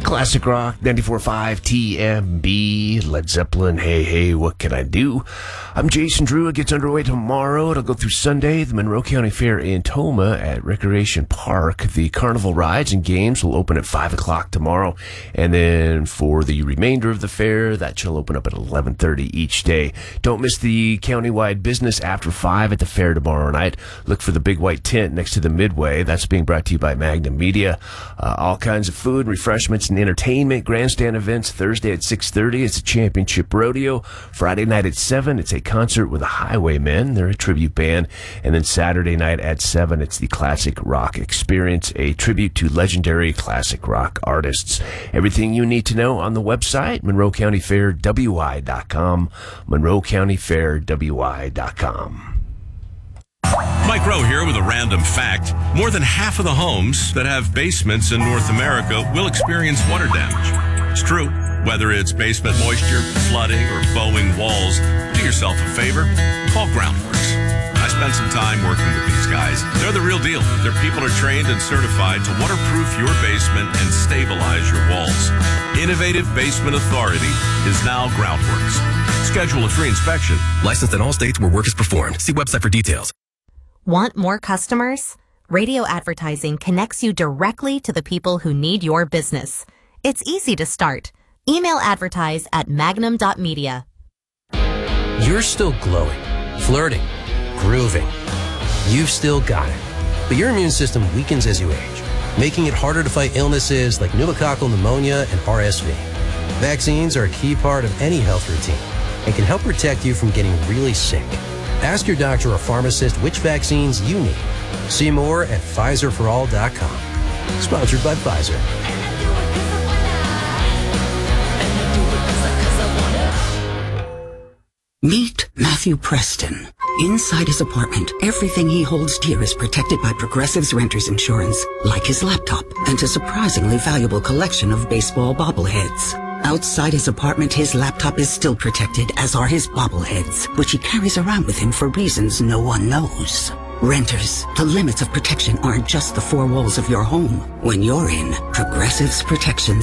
Classic Rock, 94.5 TMB, Led Zeppelin, Hey, Hey, What Can I Do? I'm Jason Drew. It gets underway tomorrow. It'll go through Sunday. The Monroe County Fair in Toma at Recreation Park. The carnival rides and games will open at 5 o'clock tomorrow. And then for the remainder of the fair, that shall open up at 11:30 each day. Don't miss the countywide business after 5 at the fair tomorrow night. Look for the big white tent next to the Midway. That's being brought to you by Magnum Media. All kinds of food, refreshments, and entertainment. Grandstand events Thursday at 6:30. It's a championship rodeo. Friday night at 7. It's a concert with the Highwaymen. They're a tribute band. And then Saturday night at 7, it's the Classic Rock Experience, a tribute to legendary classic rock artists. Everything you need to know on the website, MonroeCountyFairWI.com. MonroeCountyFairWI.com. Mike Rowe here with a random fact. More than half of the homes that have basements in North America will experience water damage. It's true. Whether it's basement moisture, flooding, or bowing walls, do yourself a favor. Call Groundworks. I spent some time working with these guys. They're the real deal. Their people are trained and certified to waterproof your basement and stabilize your walls. Innovative Basement Authority is now Groundworks. Schedule a free inspection. Licensed in all states where work is performed. See website for details. Want more customers? Radio advertising connects you directly to the people who need your business. It's easy to start. Email advertise at magnum.media. You're still glowing, flirting, grooving. You've still got it. But your immune system weakens as you age, making it harder to fight illnesses like pneumococcal pneumonia and RSV. Vaccines are a key part of any health routine and can help protect you from getting really sick. Ask your doctor or pharmacist which vaccines you need. See more at PfizerForAll.com. Sponsored by Pfizer. Meet Matthew Preston. Inside his apartment, everything he holds dear is protected by Progressive's Renter's Insurance, like his laptop and a surprisingly valuable collection of baseball bobbleheads. Outside his apartment, his laptop is still protected, as are his bobbleheads, which he carries around with him for reasons no one knows. Renters, the limits of protection aren't just the four walls of your home. When you're in Progressive's protection